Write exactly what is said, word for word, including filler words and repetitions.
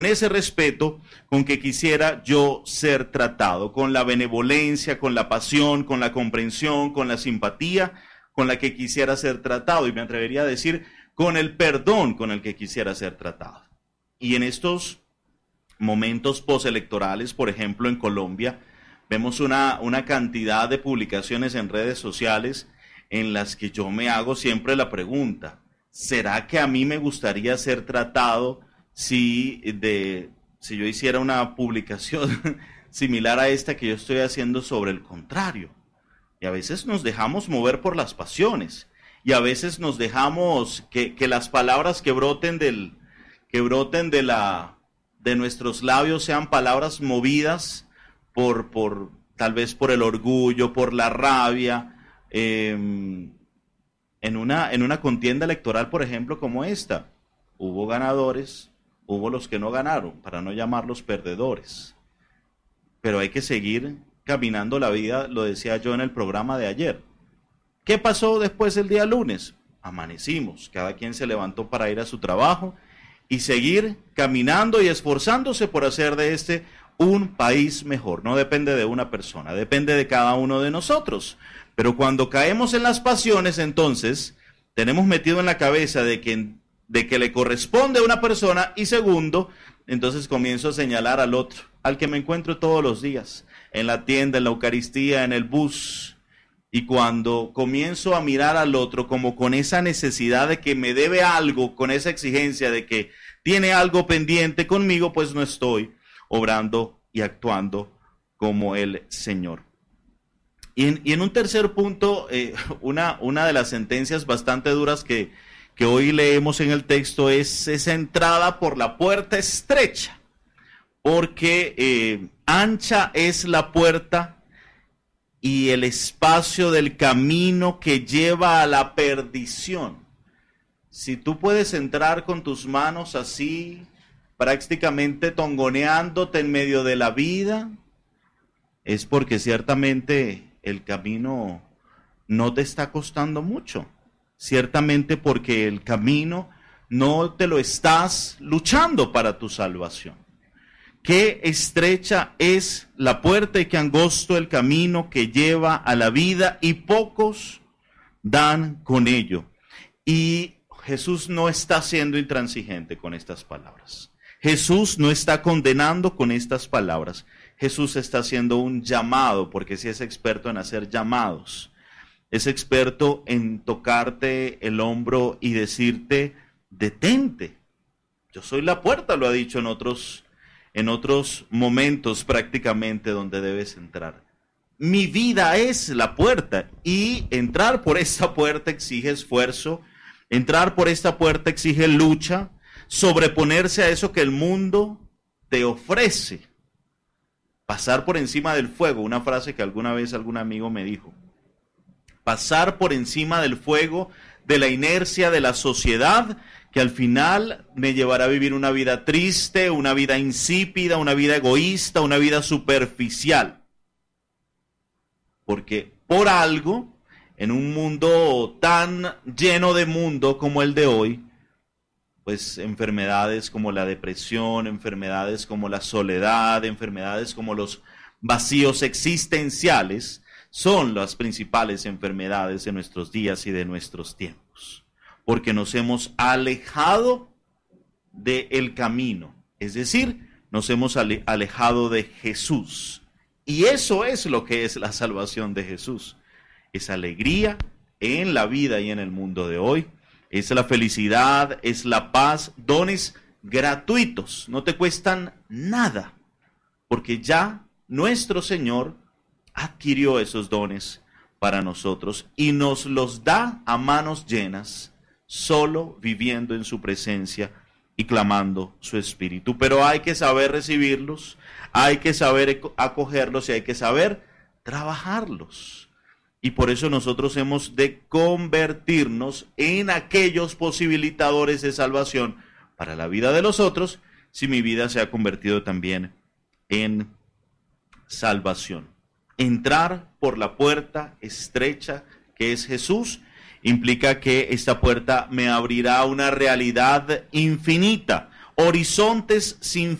ese respeto con que quisiera yo ser tratado, con la benevolencia, con la pasión, con la comprensión, con la simpatía con la que quisiera ser tratado, y me atrevería a decir con el perdón con el que quisiera ser tratado. Y en estos momentos postelectorales, por ejemplo en Colombia, vemos una, una cantidad de publicaciones en redes sociales en las que yo me hago siempre la pregunta, ¿será que a mí me gustaría ser tratado si, de, si yo hiciera una publicación similar a esta que yo estoy haciendo sobre el contrario? Y a veces nos dejamos mover por las pasiones, y a veces nos dejamos que, que las palabras que broten, del, que broten de, la, de nuestros labios sean palabras movidas por, por tal vez por el orgullo, por la rabia, eh, en, una, en una contienda electoral, por ejemplo, como esta. Hubo ganadores, hubo los que no ganaron, para no llamarlos perdedores. Pero hay que seguir caminando la vida, lo decía yo en el programa de ayer. ¿Qué pasó después el día lunes? Amanecimos, cada quien se levantó para ir a su trabajo y seguir caminando y esforzándose por hacer de este un país mejor. No depende de una persona, depende de cada uno de nosotros. Pero cuando caemos en las pasiones, entonces tenemos metido en la cabeza de que, de que le corresponde a una persona, y segundo, entonces comienzo a señalar al otro, al que me encuentro todos los días, en la tienda, en la Eucaristía, en el bus. Y cuando comienzo a mirar al otro como con esa necesidad de que me debe algo, con esa exigencia de que tiene algo pendiente conmigo, pues no estoy obrando y actuando como el Señor. Y en, y en un tercer punto, eh, una, una de las sentencias bastante duras que, que hoy leemos en el texto es esa entrada por la puerta estrecha, porque eh, ancha es la puerta y el espacio del camino que lleva a la perdición. Si tú puedes entrar con tus manos así, prácticamente tongoneándote en medio de la vida, es porque ciertamente el camino no te está costando mucho. Ciertamente porque el camino no te lo estás luchando para tu salvación. Qué estrecha es la puerta y qué angosto el camino que lleva a la vida, y pocos dan con ello. Y Jesús no está siendo intransigente con estas palabras. Jesús no está condenando con estas palabras. Jesús está haciendo un llamado, porque sí es experto en hacer llamados. Es experto en tocarte el hombro y decirte, detente. Yo soy la puerta, lo ha dicho en otros en otros momentos prácticamente donde debes entrar. Mi vida es la puerta, y entrar por esta puerta exige esfuerzo, entrar por esta puerta exige lucha, sobreponerse a eso que el mundo te ofrece, pasar por encima del fuego, una frase que alguna vez algún amigo me dijo, pasar por encima del fuego, de la inercia de la sociedad, que al final me llevará a vivir una vida triste, una vida insípida, una vida egoísta, una vida superficial. Porque por algo, en un mundo tan lleno de mundo como el de hoy, pues enfermedades como la depresión, enfermedades como la soledad, enfermedades como los vacíos existenciales, son las principales enfermedades de nuestros días y de nuestros tiempos. Porque nos hemos alejado del camino, es decir, nos hemos alejado de Jesús. Y eso es lo que es la salvación de Jesús. Es alegría en la vida y en el mundo de hoy. Es la felicidad, es la paz, dones gratuitos, no te cuestan nada, porque ya nuestro Señor adquirió esos dones para nosotros y nos los da a manos llenas, solo viviendo en su presencia y clamando su Espíritu. Pero hay que saber recibirlos, hay que saber acogerlos y hay que saber trabajarlos. Y por eso nosotros hemos de convertirnos en aquellos posibilitadores de salvación para la vida de los otros, si mi vida se ha convertido también en salvación. Entrar por la puerta estrecha que es Jesús implica que esta puerta me abrirá una realidad infinita, horizontes sin